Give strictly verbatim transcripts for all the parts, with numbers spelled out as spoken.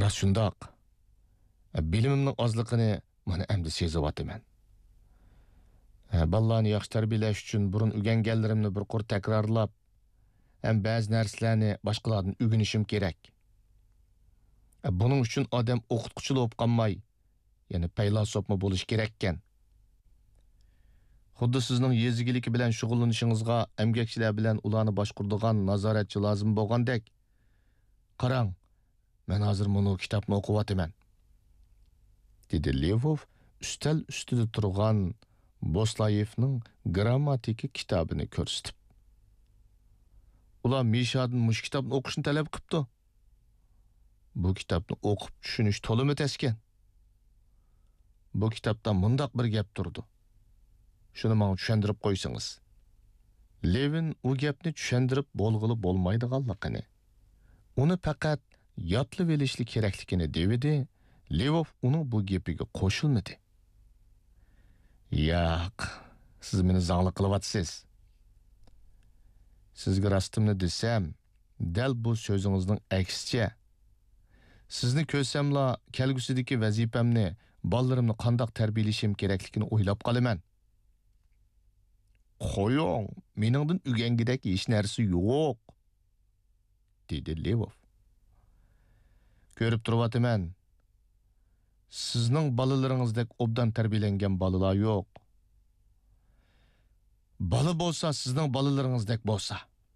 Rost shundoq. Bilimimning ozligini mana endi sezyapman. Ballarni yaxshi tarbiyalash uchun burun o'rganganlarimni bir qur takrorlab, ham ba'zi narsalarni boshqalardan o'rganishim kerak. Buning uchun odam o'qituvchi bo'lib qolmay, ya'ni faylasufmi bo'lish kerak ekan. Xuddi sizning yezigiligi bilan shug'ullanishingizga emgakchilar bilan ularni boshquradigan nazoratchi lozim bo'lgandek. Qarang, men hozir buni kitobni o'qiyapman, dedi Levov ustal ustida turgan Boslayevning grammatiki kitobini ko'rsatib. Ular Mishadan mush kitobni o'qishni talab qilibdi. Bu kitobni o'qib tushunish to'limi taskan. Bu kitobda mundaq bir gap turdi. Shuni menga tushuntirib qo'ysangiz. Levin u gapni tushuntirib bo'lg'ili bo'lmaydiganligini, uni faqat yotlab olishli kerakligini devidi. Levov uning bu gapiga qo'shilmadi. Yo'q, siz meni zangli qilyapsiz. Sizga rostimni desam, dal bu so'zingizning aksicha. Sizni ko'rsamla kelgusidagi vazifamni, bolalarimni qandoq tarbiyalashim kerakligini o'ylab qolaman. Qo'ying, meningdan o'rgangidek hech narsa yo'q, dedi Levov. Ko'rib turibman. Sizning bolalaringizdek obdan tarbiyalangan bolalar yo'q. Bola bo'lsa, sizning bolalaringizdek bo'lsa.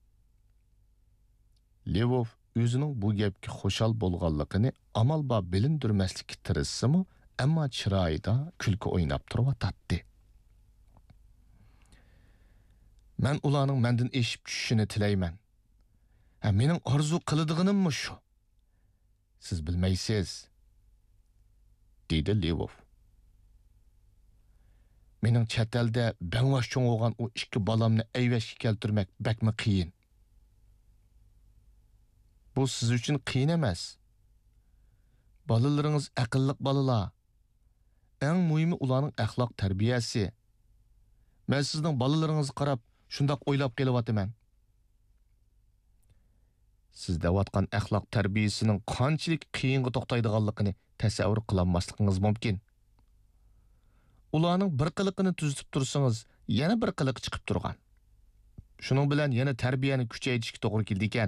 Levov o'zining bu gapga xushal bo'lganligini amal ba bilindirmaslikka tirishsimi, ammo chiroyida kulki o'ynab turibdi. Men ularning mendan eshib tushishini tilayman. Ha, mening orzu qiladiganim shu. Siz bilmaysiz, dedi Levov. Mening chet elda bangvash cho'ng bo'lgan o ikki bolamni ayvashga keltirmak bakmi qiyin. Bu siz uchun qiyin emas. Bolalaringiz aqlli bolalar. Eng muhimi ularning axloq tarbiyasi. Men sizning bolalaringizga qarab shundoq o'ylab kelyapman. Siz davatgan axloq tarbiyasining qanchalik qiyinga to'xtaydiganligini tasavvur qilolmasligingiz mumkin. Ularning bir qiliqini tuzitib tursangiz, yana bir qiliq chiqib turgan. Shuning bilan yana tarbiyani kuchaytirishga to'g'ri keldi ekan.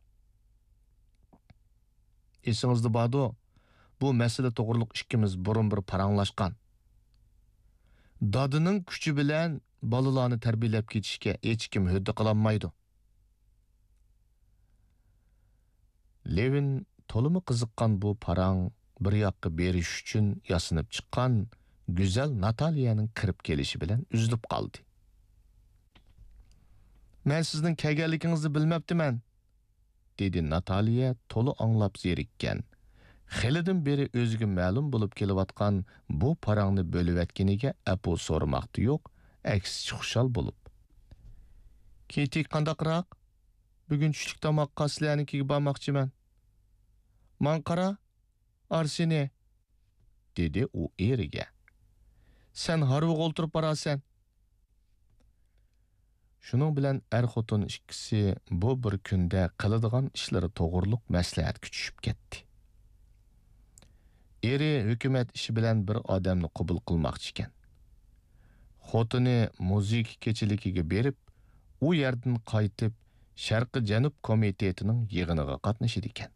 Esingizda bordi, bu masala to'g'riliq ikkimiz burun bir paranglashgan. Dadining kuchi bilan bolalarni tarbiyalab ketishga hech kim huddi qilolmaydi. Levin to'limi qiziqqan bu parang bir yoqqa berish uchun yasinib chiqqan go'zal Nataliyaning kirib kelishi bilan uzilib qoldi. Men sizning kelganligingizni bilmabdiman, dedi Nataliya to'li anglab zerikkan. Xilidan beri o'ziga ma'lum bo'lib kelayotgan bu parangni bo'lib etganiga apu so'ramoqdi yo'q, aksicha xushal bo'lib. Ketik qandaqroq? Bugun tushlik tomoqqa sizlarnikiga bormoqchiman. Man qara, Arsene, dedi u eriga. Sen harvig o'ltirib borasan. Shuning bilan er-xotin ikkisi bu bir kunda qiladigan ishlari to'g'riliq maslahat kutishib ketdi. Eri hukumat ishi bilan bir odamni qabul qilmoqchi ekan. Xotini muzik kechiligiga berib, u yerdan qaytib Sharqi Janub komitetining yig'iniga qatnashidi ekan.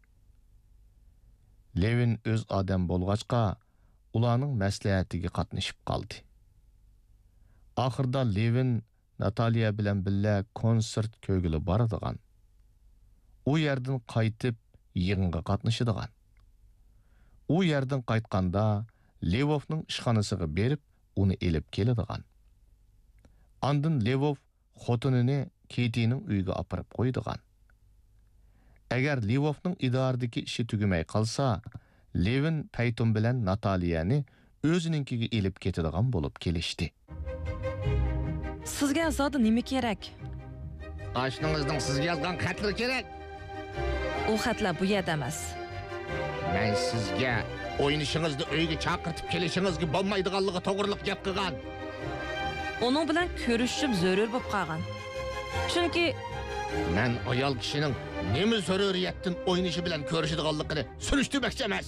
Levin o'z odam bo'lg'achqa ularning maslahatiga qatnashib qoldi. Oxirda Levin Nataliya bilan birga konsert ko'gili boradigan. U yerdan qaytib yig'inga qatnashadigan. U yerdan qaytganda Levovning ishxonasiga berib, uni elib keladigan. Andin Levov xotinini Ketining uyiga apirib qo'ydigan. Agar Levovning idoradagi ishi tugumay qolsa, Levin Payton bilan Nataliyani o'zininkiga elib ketadigan bo'lib kelishdi. Sizga zodi nima kerak? Oshningizning sizga yozgan xatlari kerak. U xatlar bu yerda emas. Men sizga o'ynishingizni uyga chaqirtib kelishingizga bo'lmaydiganligi to'g'riliq gap qilgan. Uning bilan ko'rishib zarur bo'lib qolgan. Chunki men ayol kishining nima zaruriyatdan o'ynishi bilan ko'rishadiganligini surishtirmoqchi emas.